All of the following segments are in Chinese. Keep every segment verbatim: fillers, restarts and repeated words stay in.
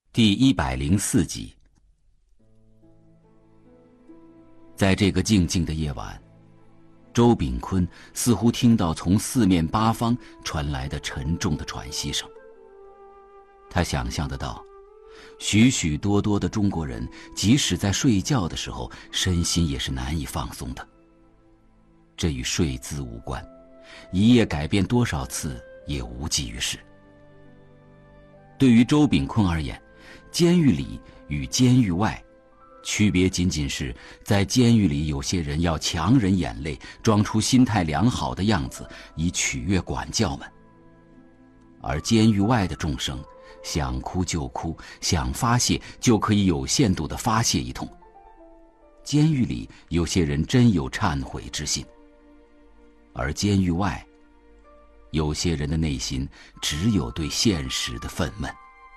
第一百零四集。在这个静静的夜晚，周炳坤似乎听到从四面八方传来的沉重的喘息声。他想象得到，许许多多的中国人即使在睡觉的时候，身心也是难以放松的。这与睡姿无关，一夜改变多少次也无济于事。对于周炳坤而言，监狱里与监狱外区别仅仅是在监狱里，有些人要强忍眼泪，装出心态良好的样子，以取悦管教们；而监狱外的众生，想哭就哭，想发泄就可以有限度地发泄一通。监狱里有些人真有忏悔之心，而监狱外有些人的内心只有对现实的愤懑。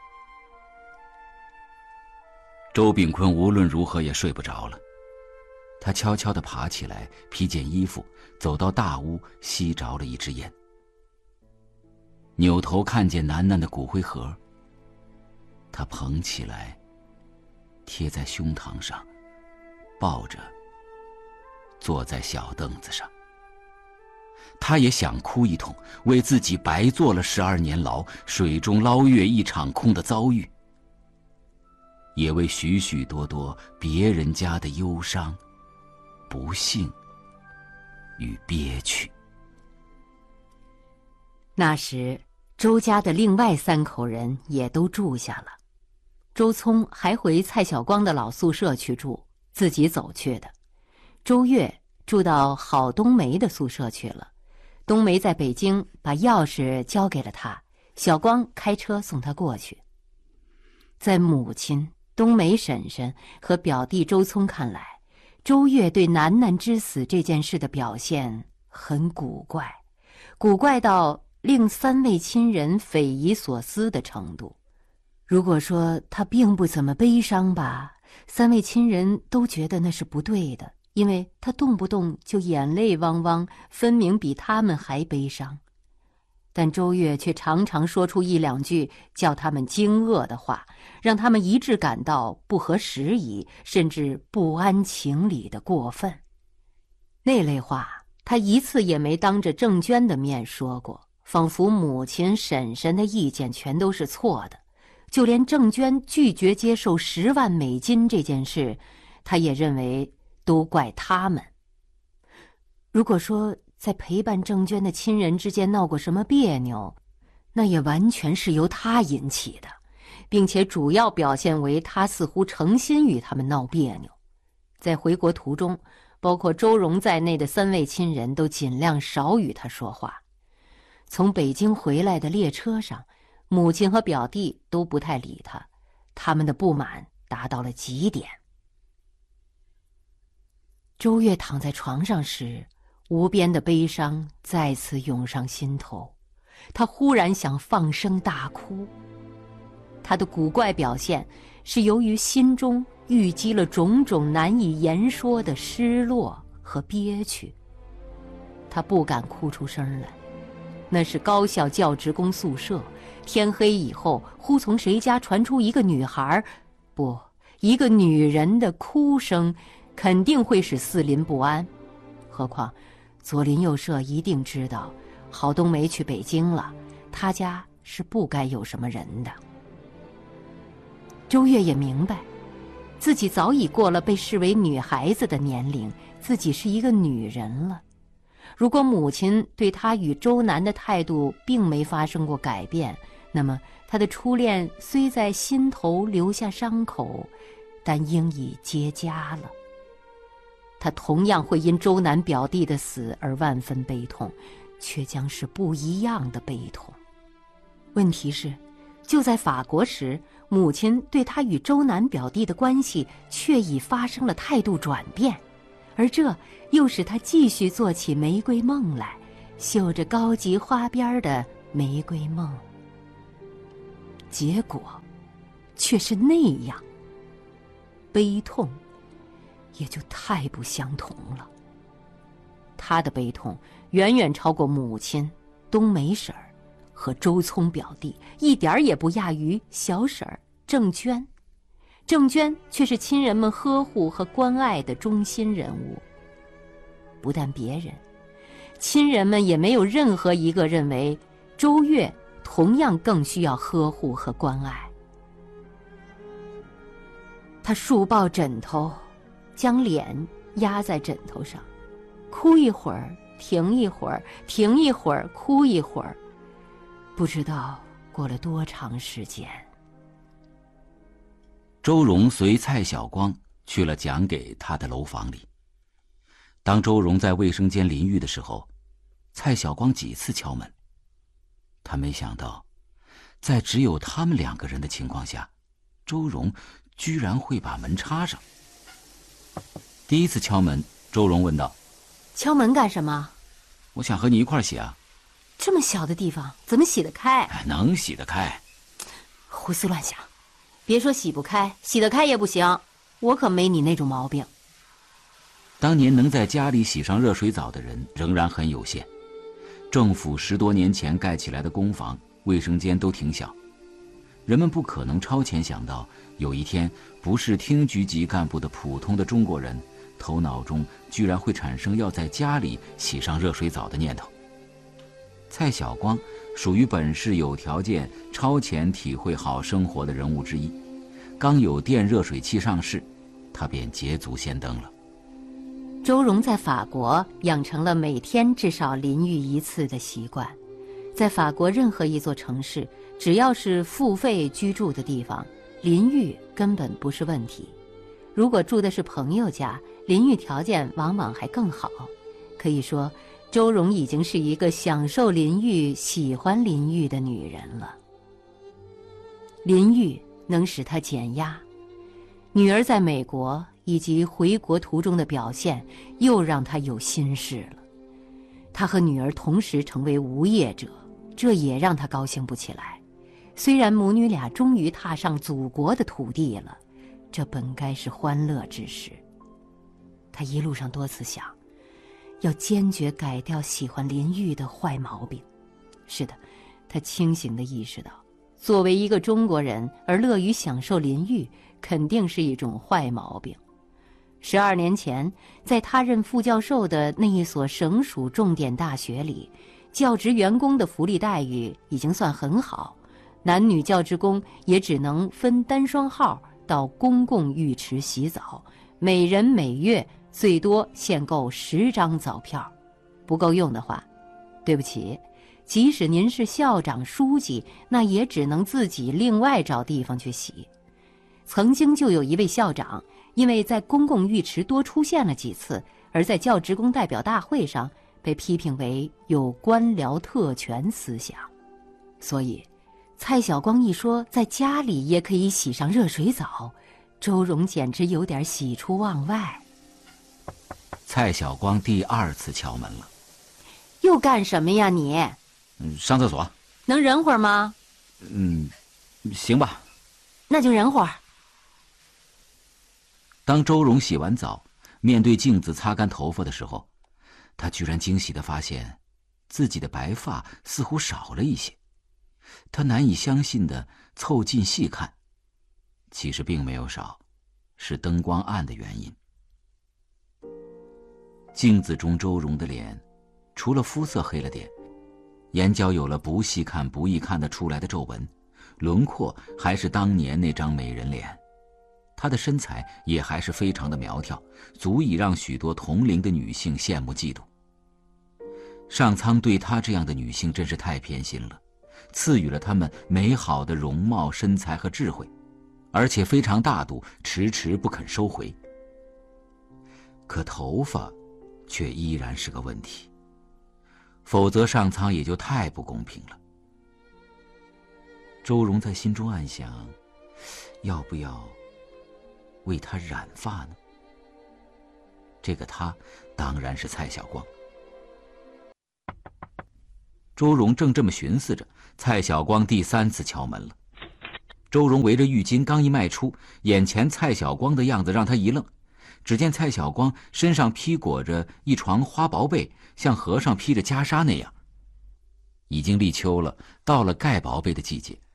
周炳坤无论如何也睡不着了，他悄悄地爬起来，披件衣服，走到大屋，吸着了一支烟。扭头看见楠楠的骨灰盒，他捧起来，贴在胸膛上，抱着，坐在小凳子上。他也想哭一通，为自己白坐了十二年牢，水中捞月一场空的遭遇，也为许许多多别人家的忧伤、不幸与憋屈。 那时周家的另外三口人也都住下了，周聪还回蔡晓光的老宿舍去住，自己走去的。周月住到郝冬梅的宿舍去了，冬梅在北京把钥匙交给了他，小光开车送他过去。在母亲、冬梅婶婶和表弟周聪看来，周月对楠楠之死这件事的表现很古怪，古怪到令三位亲人匪夷所思的程度。如果说他并不怎么悲伤吧，三位亲人都觉得那是不对的，因为他动不动就眼泪汪汪，分明比他们还悲伤。但周月却常常说出一两句叫他们惊愕的话，让他们一致感到不合时宜，甚至不安情理的过分。那类话他一次也没当着郑娟的面说过，仿佛母亲、婶婶的意见全都是错的。就连郑娟拒绝接受十万美金这件事，他也认为都怪他们。如果说在陪伴郑娟的亲人之间闹过什么别扭，那也完全是由他引起的，并且主要表现为他似乎诚心与他们闹别扭。在回国途中，包括周荣在内的三位亲人都尽量少与他说话。从北京回来的列车上，母亲和表弟都不太理他，他们的不满达到了极点。周月躺在床上时，无边的悲伤再次涌上心头，他忽然想放声大哭。他的古怪表现是由于心中郁积了种种难以言说的失落和憋屈。他不敢哭出声来，那是高校教职工宿舍，天黑以后忽从谁家传出一个女孩，不，一个女人的哭声，肯定会使四邻不安。何况左邻右舍一定知道郝冬梅去北京了，他家是不该有什么人的。周月也明白，自己早已过了被视为女孩子的年龄，自己是一个女人了。如果母亲对她与周南的态度并没发生过改变，那么她的初恋虽在心头留下伤口，但应已结痂了。他同样会因周南表弟的死而万分悲痛，却将是不一样的悲痛。问题是，就在法国时，母亲对他与周南表弟的关系却已发生了态度转变，而这又使他继续做起玫瑰梦来，绣着高级花边的玫瑰梦。结果却是那样，悲痛也就太不相同了。他的悲痛远远超过母亲、冬梅婶儿和周聪表弟，一点儿也不亚于小婶儿、 郑娟，郑娟却是亲人们呵护和关爱的中心人物。不但别人，亲人们也没有任何一个认为周月同样更需要呵护和关爱。他竖抱枕头，将脸压在枕头上，哭一会儿，停一会儿，停一会儿，哭一会儿，不知道过了多长时间。 周荣随蔡晓光去了讲给他的楼房里。当周荣在卫生间淋浴的时候，蔡晓光几次敲门。他没想到，在只有他们两个人的情况下，周荣居然会把门插上。第一次敲门，周荣问道：“ 敲门干什么？”“ 我想和你一块儿洗啊。”“ 这么小的地方怎么洗得开？”“ 能洗得开。”“ 胡思乱想，别说洗不开，洗得开也不行，我可没你那种毛病。” 当年能在家里洗上热水澡的人仍然很有限。政府十多年前盖起来的公房、卫生间都挺小，人们不可能超前想到，有一天不是厅局级干部的普通的中国人，头脑中居然会产生要在家里洗上热水澡的念头。蔡晓光属于本市有条件超前体会好生活的人物之一，刚有电热水器上市，他便捷足先登了。 周荣在法国养成了每天至少淋浴一次的习惯，在法国任何一座城市，只要是付费居住的地方，淋浴根本不是问题。如果住的是朋友家，淋浴条件往往还更好。可以说，周荣已经是一个享受淋浴、喜欢淋浴的女人了。淋浴能使她减压，女儿在美国以及回国途中的表现又让他有心事了。他和女儿同时成为无业者，这也让他高兴不起来。虽然母女俩终于踏上祖国的土地了，这本该是欢乐之事。他一路上多次想，要坚决改掉喜欢淋浴的坏毛病。是的，他清醒地意识到，作为一个中国人而乐于享受淋浴，肯定是一种坏毛病。十二年前，在他任副教授的那一所省属重点大学里，教职员工的福利待遇已经算很好，男女教职工也只能分单双号到公共浴池洗澡，每人每月最多限购十张澡票，不够用的话，对不起，即使您是校长、书记，那也只能自己另外找地方去洗。曾经就有一位校长，因为在公共浴池多出现了几次，而在教职工代表大会上被批评为有官僚特权思想。所以蔡晓光一说在家里也可以洗上热水澡，周荣简直有点喜出望外。 蔡晓光第二次敲门了。 又干什么呀你？ 嗯，上厕所。 能忍会儿吗？ 嗯，行吧。 那就忍会儿。 当周荣洗完澡，面对镜子擦干头发的时候，他居然惊喜地发现，自己的白发似乎少了一些。他难以相信地凑近细看，其实并没有少，是灯光暗的原因。镜子中周荣的脸，除了肤色黑了点，眼角有了不细看不易看得出来的皱纹，轮廓还是当年那张美人脸。她的身材也还是非常的苗条，足以让许多同龄的女性羡慕嫉妒。上苍对她这样的女性真是太偏心了，赐予了她们美好的容貌、身材和智慧，而且非常大度，迟迟不肯收回。可头发却依然是个问题，否则上苍也就太不公平了。周荣在心中暗想，要不要为他染发呢？这个他当然是蔡晓光。周荣正这么寻思着，蔡晓光第三次敲门了。周荣围着浴巾刚一迈出，眼前蔡晓光的样子让他一愣。只见蔡晓光身上披裹着一床花薄被，像和尚披着袈裟那样。已经立秋了，到了盖薄被的季节，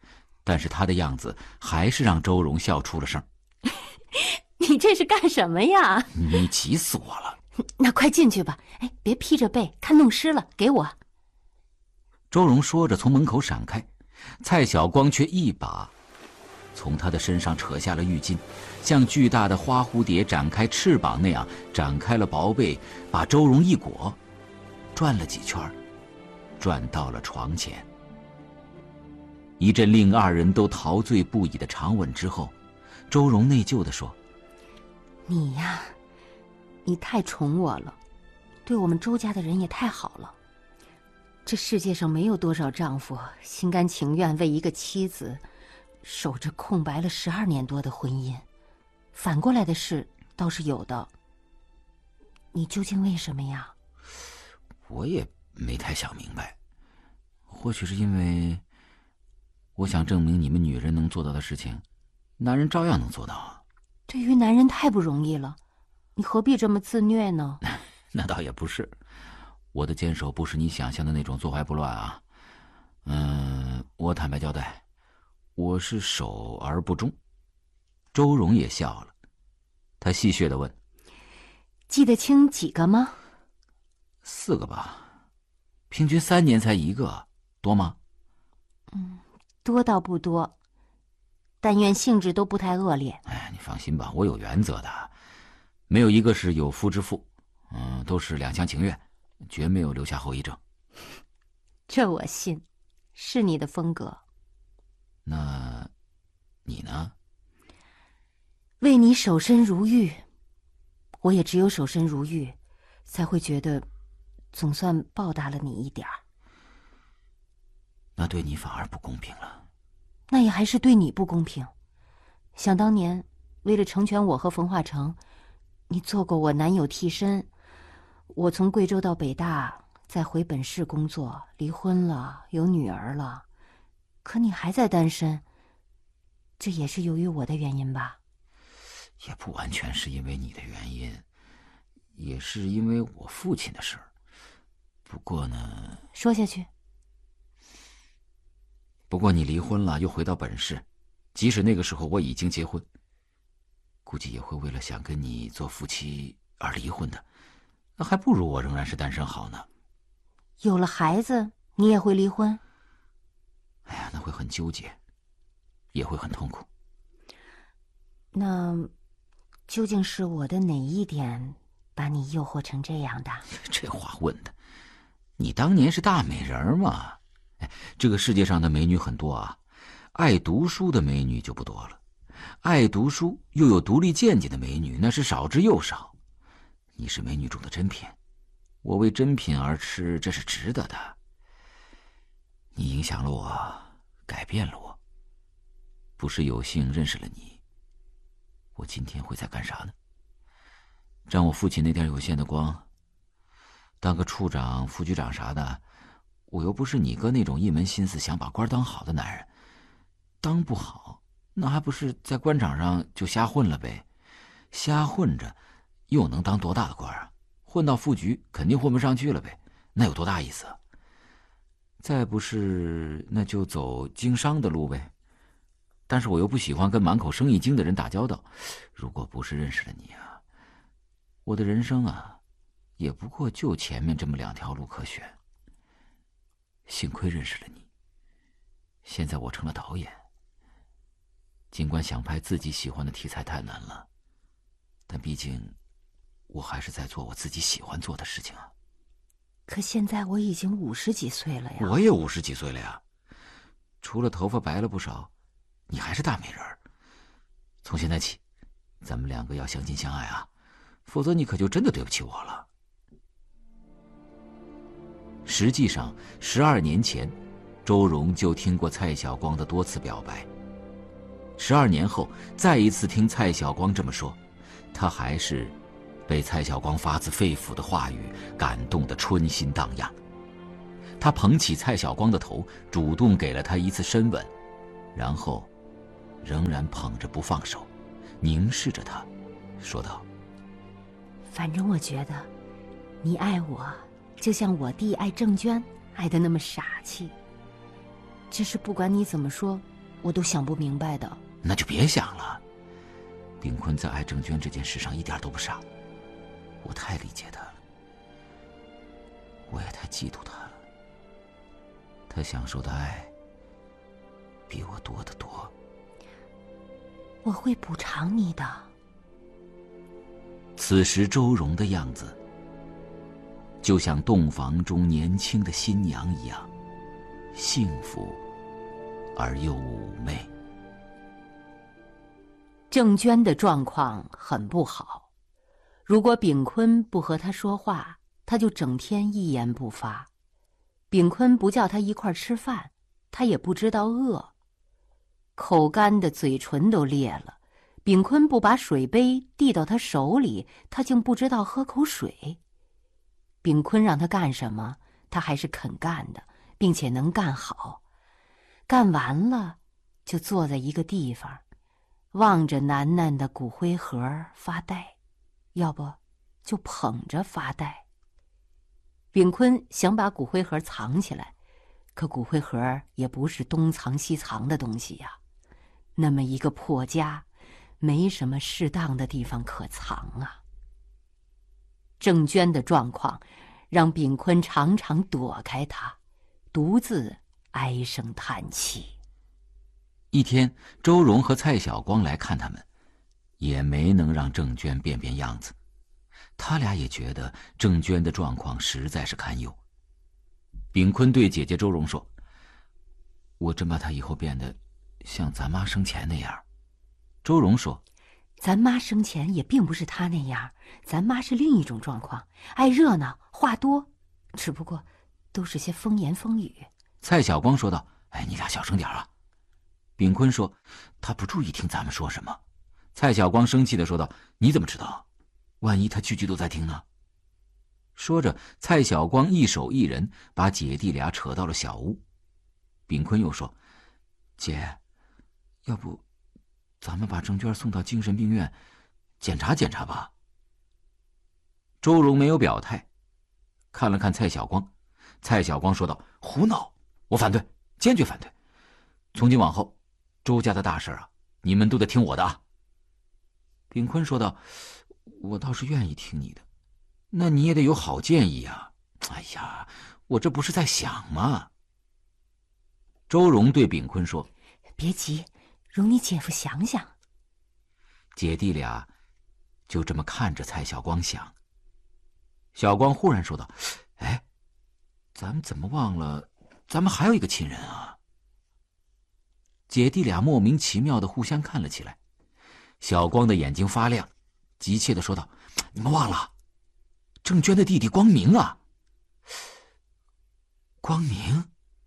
但是他的样子还是让周荣笑出了声。 你这是干什么呀？ 你急死我了。 那快进去吧，哎，别披着背，看弄湿了，给我。 周荣说着从门口闪开，蔡晓光却一把从他的身上扯下了浴巾，像巨大的花蝴蝶展开翅膀那样展开了薄被，把周荣一裹，转了几圈，转到了床前。一阵令二人都陶醉不已的长吻之后，周荣内疚地说： 你呀，你太宠我了，对我们周家的人也太好了。这世界上没有多少丈夫心甘情愿为一个妻子守着空白了十二年多的婚姻，反过来的事倒是有的。你究竟为什么呀？ 我也没太想明白，或许是因为我想证明你们女人能做到的事情，男人照样能做到啊。 对于男人太不容易了，你何必这么自虐呢？ 那倒也不是，我的坚守不是你想象的那种坐怀不乱啊。嗯，我坦白交代，我是守而不忠。周荣也笑了，他戏谑地问： 记得清几个吗？ 四个吧，平均三年才一个，多吗？ 嗯，多倒不多，但愿性质都不太恶劣。 哎，你放心吧，我有原则的，没有一个是有夫之妇，嗯，都是两厢情愿，绝没有留下后遗症。 这我信，是你的风格。 那你呢？ 为你守身如玉，我也只有守身如玉，才会觉得总算报答了你一点儿。 那对你反而不公平了。 那也还是对你不公平。想当年，为了成全我和冯化成，你做过我男友替身。我从贵州到北大，再回本市工作，离婚了，有女儿了，可你还在单身，这也是由于我的原因吧？ 也不完全是因为你的原因，也是因为我父亲的事儿。不过呢， 说下去。 不过你离婚了，又回到本市，即使那个时候我已经结婚，估计也会为了想跟你做夫妻而离婚的。那还不如我仍然是单身好呢。 有了孩子，你也会离婚？ 哎呀，那会很纠结，也会很痛苦。 那究竟是我的哪一点把你诱惑成这样的？ 这话问的，你当年是大美人嘛？哎，这个世界上的美女很多啊，爱读书的美女就不多了，爱读书又有独立见解的美女那是少之又少。你是美女中的珍品，我为珍品而吃，这是值得的。你影响了我，改变了我，不是有幸认识了你，我今天会在干啥呢？沾我父亲那点有限的光，当个处长、副局长啥的，我又不是你哥那种一门心思想把官当好的男人，当不好，那还不是在官场上就瞎混了呗？瞎混着，又能当多大的官啊？混到副局肯定混不上去了呗，那有多大意思啊？再不是，那就走经商的路呗。但是我又不喜欢跟满口生意经的人打交道，如果不是认识了你啊，我的人生啊，也不过就前面这么两条路可选。幸亏认识了你，现在我成了导演。尽管想拍自己喜欢的题材太难了，但毕竟我还是在做我自己喜欢做的事情啊。 可现在我已经五十几岁了呀。 我也五十几岁了呀，除了头发白了不少，你还是大美人儿。从现在起，咱们两个要相亲相爱啊，否则你可就真的对不起我了。实际上，十二年前，周荣就听过蔡晓光的多次表白。十二年后，再一次听蔡晓光这么说，他还是被蔡晓光发自肺腑的话语感动得春心荡漾。他捧起蔡晓光的头，主动给了他一次深吻，然后仍然捧着不放手，凝视着他，说道： 反正我觉得你爱我就像我弟爱郑娟爱得那么傻气，只是不管你怎么说， 我都想不明白的。 那就别想了。炳坤在爱郑娟这件事上一点都不傻，我太理解他了，我也太嫉妒他了。他享受的爱比我多得多。 我会补偿你的。 此时周蓉的样子就像洞房中年轻的新娘一样，幸福而又妩媚。 郑娟的状况很不好，如果炳坤不和她说话，她就整天一言不发。炳坤不叫她一块吃饭，她也不知道饿。口干的嘴唇都裂了，炳坤不把水杯递到她手里，她竟不知道喝口水。炳坤让她干什么，她还是肯干的，并且能干好。干完了，就坐在一个地方，望着楠楠的骨灰盒发呆，要不就捧着发呆。炳坤想把骨灰盒藏起来，可骨灰盒也不是东藏西藏的东西呀，那么一个破家，没什么适当的地方可藏啊。郑娟的状况让炳坤常常躲开她，独自唉声叹气。 一天，周蓉和蔡晓光来看他们，也没能让郑娟变变样子。他俩也觉得郑娟的状况实在是堪忧。炳坤对姐姐周蓉说：“我真怕她以后变得像咱妈生前那样。”周蓉说：“ 咱妈生前也并不是她那样，咱妈是另一种状况，爱热闹，话多，只不过都是些风言风语。” 蔡晓光说道：“哎，你俩小声点啊。”炳坤说：“他不注意听咱们说什么。”蔡晓光生气地说道：“你怎么知道？万一他句句都在听呢？”说着，蔡晓光一手一人把姐弟俩扯到了小屋。炳坤又说：“姐，要不咱们把郑娟送到精神病院检查检查吧。”周蓉没有表态，看了看蔡晓光。蔡晓光说道：“胡闹，我反对，坚决反对。从今往后，周家的大事啊，你们都得听我的啊。”炳坤说道：“我倒是愿意听你的，那你也得有好建议啊。哎呀，我这不是在想吗？”周蓉对炳坤说：“ 别急，容你姐夫想想。” 姐弟俩就这么看着蔡晓光想。小光忽然说道：“哎，咱们怎么忘了咱们还有一个亲人啊？”姐弟俩莫名其妙的互相看了起来。小光的眼睛发亮，急切的说道：“你们忘了郑娟的弟弟光明啊！”光明。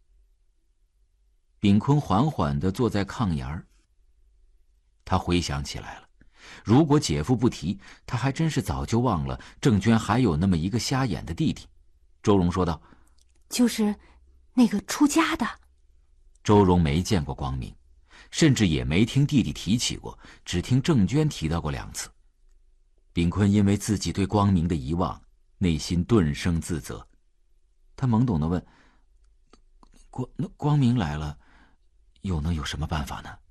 炳坤缓缓地坐在炕沿儿，他回想起来了，如果姐夫不提，他还真是早就忘了郑娟还有那么一个瞎眼的弟弟。周蓉说道：“ 就是那个出家的。” 周蓉没见过光明，甚至也没听弟弟提起过，只听郑娟提到过两次。炳坤因为自己对光明的遗忘，内心顿生自责。他懵懂地问：“光那光明来了，又能有什么办法呢？”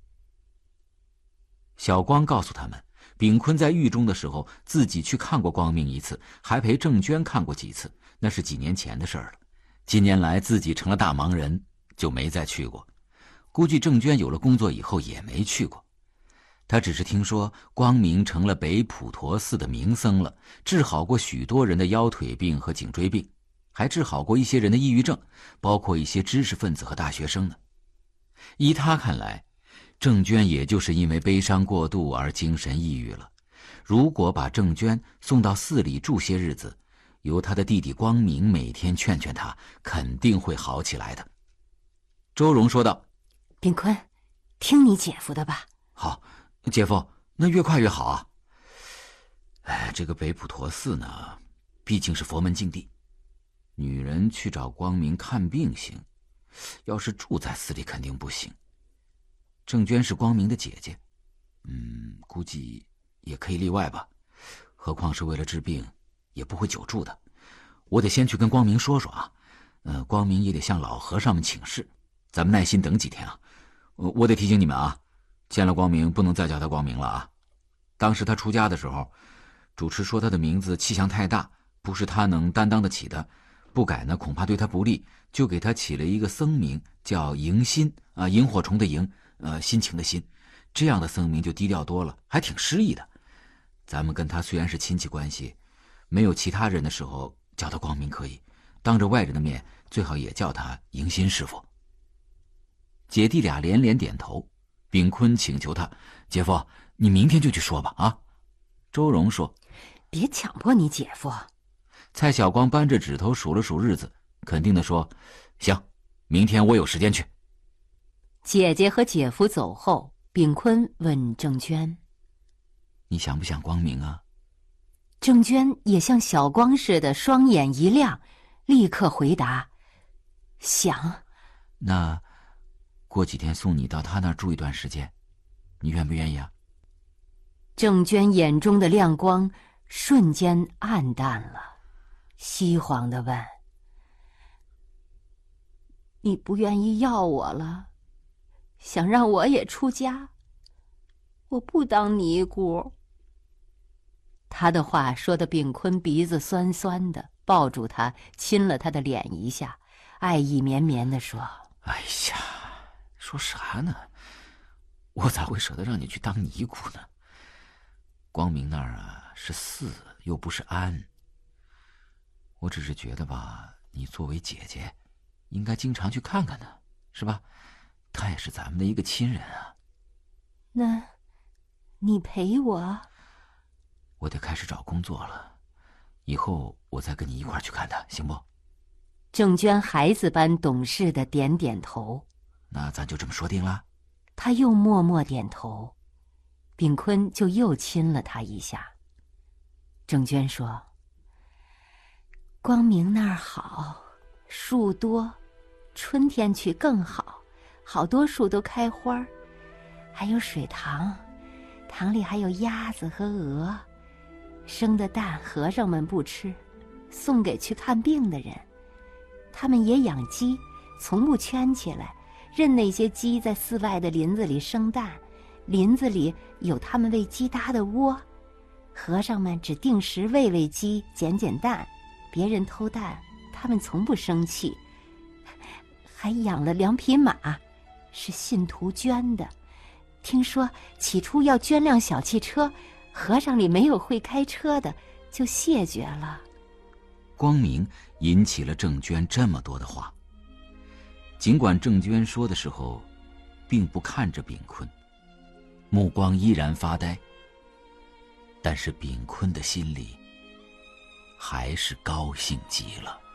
小光告诉他们，炳坤在狱中的时候自己去看过光明一次，还陪郑娟看过几次，那是几年前的事儿了。近年来自己成了大忙人，就没再去过。估计郑娟有了工作以后也没去过。他只是听说光明成了北普陀寺的名僧了，治好过许多人的腰腿病和颈椎病，还治好过一些人的抑郁症，包括一些知识分子和大学生呢。依他看来，郑娟也就是因为悲伤过度而精神抑郁了。如果把郑娟送到寺里住些日子，由他的弟弟光明每天劝劝他，肯定会好起来的。周蓉说道：“ 炳坤，听你姐夫的吧。”“ 好，姐夫，那越快越好啊。哎，这个北普陀寺呢，毕竟是佛门净地，女人去找光明看病行，要是住在寺里肯定不行。郑娟是光明的姐姐，嗯，估计也可以例外吧。何况是为了治病，也不会久住的。我得先去跟光明说说啊，呃，光明也得向老和尚们请示。咱们耐心等几天啊， 我我得提醒你们啊，见了光明不能再叫他光明了啊。当时他出家的时候，主持说他的名字气象太大，不是他能担当得起的，不改呢恐怕对他不利，就给他起了一个僧名叫迎心啊，萤火虫的萤，呃，心情的心，这样的僧名就低调多了，还挺诗意的。咱们跟他虽然是亲戚关系，没有其他人的时候叫他光明可以，当着外人的面最好也叫他迎心师傅。姐弟俩连连点头，炳坤请求他：姐夫，你明天就去说吧啊。周荣说： 别强迫你姐夫。 蔡晓光扳着指头数了数日子，肯定地说：行，明天我有时间去。 姐姐和姐夫走后，炳坤问郑娟： 你想不想光明啊？ 郑娟也像小光似的双眼一亮，立刻回答：想。 那过几天送你到他那儿住一段时间，你愿不愿意啊？ 郑娟眼中的亮光瞬间暗淡了，稀黄地问：你不愿意要我了？想让我也出家？我不当尼姑。他的话说得炳坤鼻子酸酸的，抱住他亲了他的脸一下，爱意绵绵地说： 哎呀，说啥呢？我咋会舍得让你去当尼姑呢？光明那儿啊是寺，又不是庵。我只是觉得吧，你作为姐姐，应该经常去看看他，是吧？他也是咱们的一个亲人啊。 那，你陪我？ 我得开始找工作了，以后我再跟你一块儿去看他，行不？ 郑娟孩子般懂事的点点头。 那咱就这么说定了。 他又默默点头，炳坤就又亲了他一下。郑娟说：光明那儿好，树多，春天去更好，好多树都开花，还有水塘，塘里还有鸭子和鹅，生的蛋和尚们不吃，送给去看病的人。他们也养鸡，从不圈起来，任那些鸡在寺外的林子里生蛋，林子里有他们为鸡搭的窝，和尚们只定时喂喂鸡，捡捡蛋，别人偷蛋他们从不生气。还养了两匹马，是信徒捐的，听说起初要捐辆小汽车，和尚里没有会开车的，就谢绝了。 光明引起了郑娟这么多的话。尽管郑娟说的时候并不看着炳坤，目光依然发呆，但是炳坤的心里还是高兴极了。